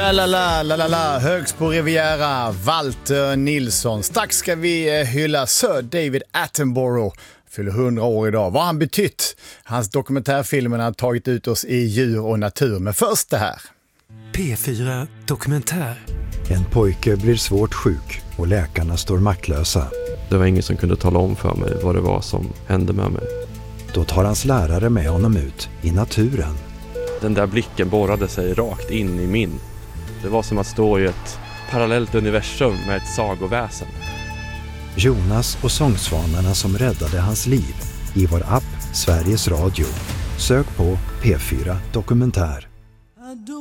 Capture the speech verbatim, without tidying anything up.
Ja, la, la, la, la, la. Högst på Riviera, Walter Nilsson. Strax ska vi hylla Sir David Attenborough. Fyller hundra år idag. Vad har han betytt? Hans dokumentärfilmer har tagit ut oss i djur och natur. Men först det här. P fyra Dokumentär. En pojke blir svårt sjuk och läkarna står maktlösa. Det var ingen som kunde tala om för mig vad det var som hände med mig. Då tar hans lärare med honom ut i naturen. Den där blicken borrade sig rakt in i min. Det var som att stå i ett parallellt universum med ett sagoväsen. Jonas och sångsvanarna som räddade hans liv i vår app Sveriges Radio. Sök på P fyra Dokumentär.